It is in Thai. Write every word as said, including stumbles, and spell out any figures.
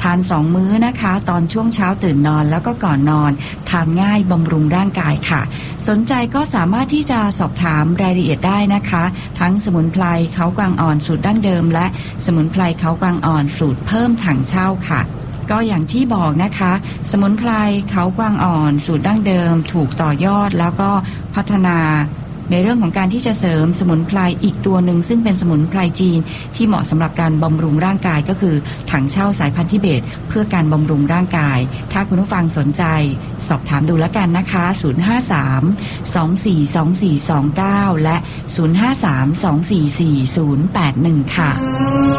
านสองมื้อนะคะตอนช่วงเช้าตื่นนอนแล้วก็ก่อนนอนทานง่ายบำรุงร่างกายค่ะสนใจก็สามารถที่จะสอบถามรายละเอียดได้นะคะทั้งสมุนไพรเขากวางอ่อนสูตรดั้งเดิมและสมุนไพรเขากวางอ่อนสูตรเพิ่มถังเช่าค่ะก็อย่างที่บอกนะคะสมุนไพรเขากวางอ่อนสูตรดั้งเดิมถูกต่อยอดแล้วก็พัฒนาในเรื่องของการที่จะเสริมสมุนไพรอีกตัวหนึ่งซึ่งเป็นสมุนไพรจีนที่เหมาะสำหรับการบำรุงร่างกายก็คือถังเช่าสายพันธุ์ทิเบตเพื่อการบำรุงร่างกายถ้าคุณผู้ฟังสนใจสอบถามดูแล้วกันนะคะศูนย์ ห้า สาม สอง สี่ สอง สี่ สอง เก้าและศูนย์ ห้า สาม สอง สี่ สี่ ศูนย์ แปด หนึ่งค่ะ